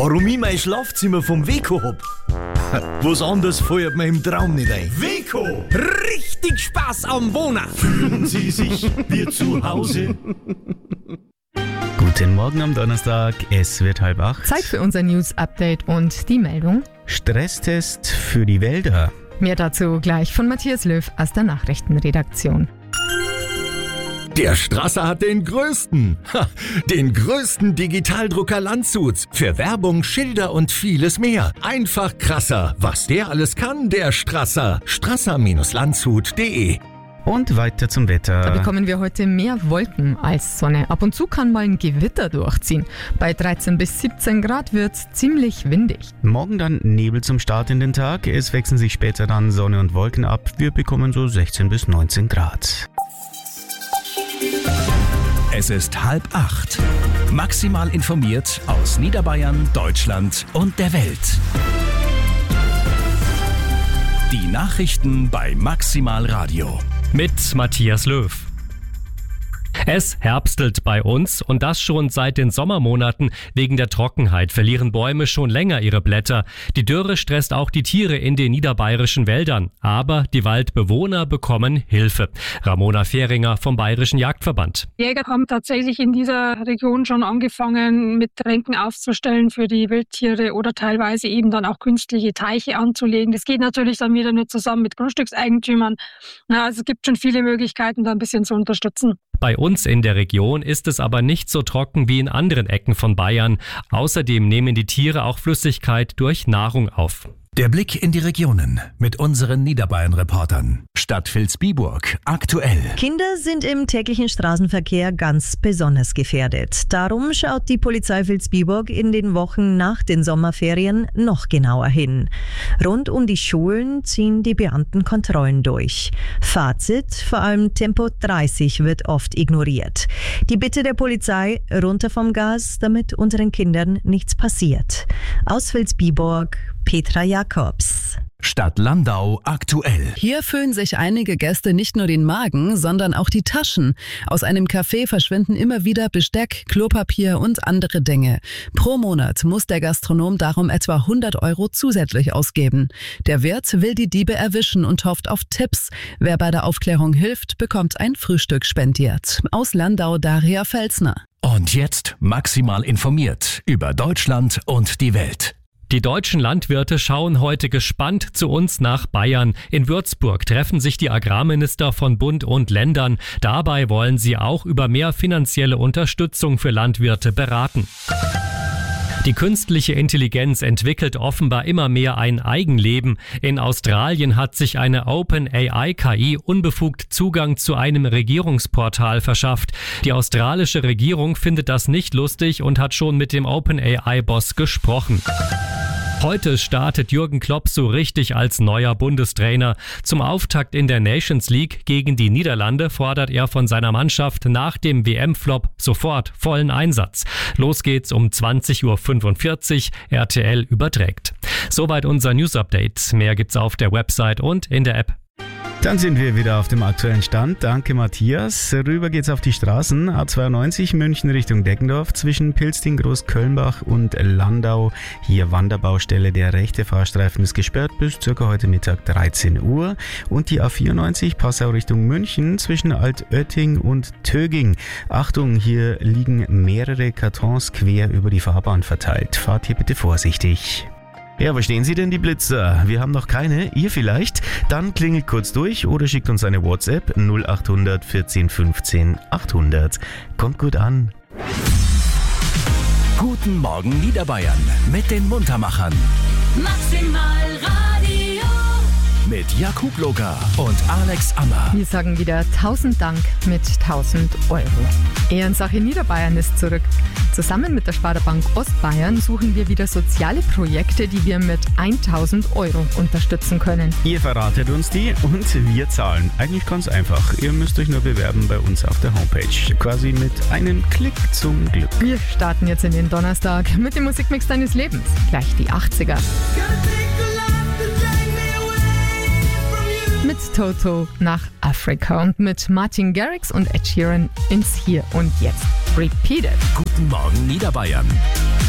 Warum ich mein Schlafzimmer vom Weko hab? Was anderes fällt mir im Traum nicht ein. Weko! Richtig Spaß am Wohnen! Fühlen Sie sich wie zu Hause? Guten Morgen am Donnerstag, es wird 7:30. Zeit für unser News-Update und die Meldung. Stresstest für die Wälder. Mehr dazu gleich von Matthias Löw aus der Nachrichtenredaktion. Der Strasser hat den größten Digitaldrucker Landshuts. Für Werbung, Schilder und vieles mehr. Einfach krasser. Was der alles kann, der Strasser. Strasser-landshut.de. Und weiter zum Wetter. Da bekommen wir heute mehr Wolken als Sonne. Ab und zu kann mal ein Gewitter durchziehen. Bei 13 bis 17 Grad wird es ziemlich windig. Morgen dann Nebel zum Start in den Tag. Es wechseln sich später dann Sonne und Wolken ab. Wir bekommen so 16 bis 19 Grad. Es ist 7:30. Maximal informiert aus Niederbayern, Deutschland und der Welt. Die Nachrichten bei Maximal Radio. Mit Matthias Löw. Es herbstelt bei uns und das schon seit den Sommermonaten. Wegen der Trockenheit verlieren Bäume schon länger ihre Blätter. Die Dürre stresst auch die Tiere in den niederbayerischen Wäldern. Aber die Waldbewohner bekommen Hilfe. Ramona Fehringer vom Bayerischen Jagdverband. Jäger haben tatsächlich in dieser Region schon angefangen, mit Tränken aufzustellen für die Wildtiere oder teilweise eben dann auch künstliche Teiche anzulegen. Das geht natürlich dann wieder nur zusammen mit Grundstückseigentümern. Also es gibt schon viele Möglichkeiten, da ein bisschen zu unterstützen. Bei uns in der Region ist es aber nicht so trocken wie in anderen Ecken von Bayern. Außerdem nehmen die Tiere auch Flüssigkeit durch Nahrung auf. Der Blick in die Regionen mit unseren Niederbayern-Reportern. Stadt Vilsbiburg aktuell. Kinder sind im täglichen Straßenverkehr ganz besonders gefährdet. Darum schaut die Polizei Vilsbiburg in den Wochen nach den Sommerferien noch genauer hin. Rund um die Schulen ziehen die Beamten Kontrollen durch. Fazit: vor allem Tempo 30 wird oft ignoriert. Die Bitte der Polizei: runter vom Gas, damit unseren Kindern nichts passiert. Aus Vilsbiburg, Petra Jakobs. Stadt Landau aktuell. Hier füllen sich einige Gäste nicht nur den Magen, sondern auch die Taschen. Aus einem Café verschwinden immer wieder Besteck, Klopapier und andere Dinge. Pro Monat muss der Gastronom darum etwa 100 € zusätzlich ausgeben. Der Wirt will die Diebe erwischen und hofft auf Tipps. Wer bei der Aufklärung hilft, bekommt ein Frühstück spendiert. Aus Landau Daria Felsner. Und jetzt maximal informiert über Deutschland und die Welt. Die deutschen Landwirte schauen heute gespannt zu uns nach Bayern. In Würzburg treffen sich die Agrarminister von Bund und Ländern. Dabei wollen sie auch über mehr finanzielle Unterstützung für Landwirte beraten. Die künstliche Intelligenz entwickelt offenbar immer mehr ein Eigenleben. In Australien hat sich eine OpenAI-KI unbefugt Zugang zu einem Regierungsportal verschafft. Die australische Regierung findet das nicht lustig und hat schon mit dem OpenAI-Boss gesprochen. Heute startet Jürgen Klopp so richtig als neuer Bundestrainer. Zum Auftakt in der Nations League gegen die Niederlande fordert er von seiner Mannschaft nach dem WM-Flop sofort vollen Einsatz. Los geht's um 20:45 Uhr, RTL überträgt. Soweit unser News-Update. Mehr gibt's auf der Website und in der App. Dann sind wir wieder auf dem aktuellen Stand. Danke, Matthias. Rüber geht's auf die Straßen. A92 München Richtung Deggendorf zwischen Pilsting, Großkölnbach und Landau. Hier Wanderbaustelle. Der rechte Fahrstreifen ist gesperrt bis ca. heute Mittag 13 Uhr. Und die A94 Passau Richtung München zwischen Altötting und Töging. Achtung, hier liegen mehrere Kartons quer über die Fahrbahn verteilt. Fahrt hier bitte vorsichtig. Ja, wo stehen Sie denn, die Blitzer? Wir haben noch keine, ihr vielleicht? Dann klingelt kurz durch oder schickt uns eine WhatsApp 0800 14 15 800. Kommt gut an. Guten Morgen Niederbayern mit den Muntermachern. Maximal Radio. Mit Jakub Loga und Alex Ammer. Wir sagen wieder 1000 Dank mit 1000 €. Ehrensache Niederbayern ist zurück. Zusammen mit der Sparda-Bank Ostbayern suchen wir wieder soziale Projekte, die wir mit 1000 € unterstützen können. Ihr verratet uns die und wir zahlen. Eigentlich ganz einfach. Ihr müsst euch nur bewerben bei uns auf der Homepage. Quasi mit einem Klick zum Glück. Wir starten jetzt in den Donnerstag mit dem Musikmix deines Lebens. Gleich die 80er. Mit Toto nach Afrika und mit Martin Garrix und Ed Sheeran ins Hier und Jetzt. Repeated. Guten Morgen Niederbayern.